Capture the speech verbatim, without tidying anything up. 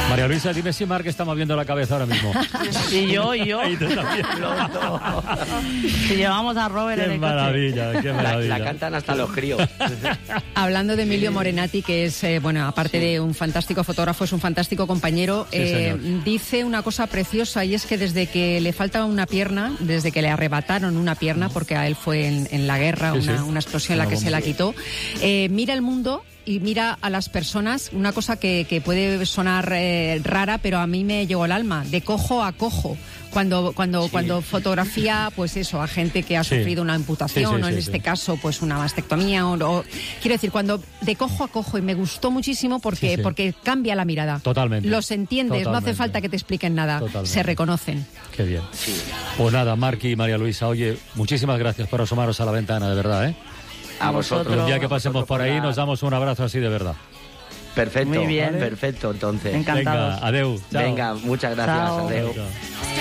María Luisa, dime si Marc está moviendo la cabeza ahora mismo. Y yo, y yo. Y tú también. Si llevamos a Robert Qué en el maravilla, coche. qué maravilla. La, la cantan hasta los críos. Hablando de Emilio Morenati, que es, eh, bueno, aparte de un fantástico fotógrafo, es un fantástico compañero, Sí, eh, dice una cosa preciosa, y es que desde que le falta una pierna, desde que le arrebataron una pierna, porque a él fue en, en la guerra Sí, una, sí. una explosión en la Una que se la bomba. quitó, eh, mira el mundo y mira a las personas, una cosa que, que puede sonar eh, rara, pero a mí me llegó al alma, de cojo a cojo. Cuando cuando Sí. cuando fotografía, pues eso, a gente que ha Sí. sufrido una amputación, Sí, sí, o en sí, este sí. caso, pues una mastectomía, o, o- quiero decir, cuando de cojo a cojo, y me gustó muchísimo porque Sí, sí. porque cambia la mirada. Totalmente. Los entiendes, no Totalmente. hace falta que te expliquen nada, Totalmente. se reconocen. Qué bien. Pues nada, Marc y María Luisa, oye, muchísimas gracias por asomaros a la ventana, de verdad, ¿eh? A vosotros. Un día que a pasemos vosotros por ahí la- nos damos un abrazo así de verdad. Perfecto. Muy bien. Perfecto, entonces. Encantados. Venga, adeu. Chao. Venga, muchas gracias. Chao. Adeu. Chao.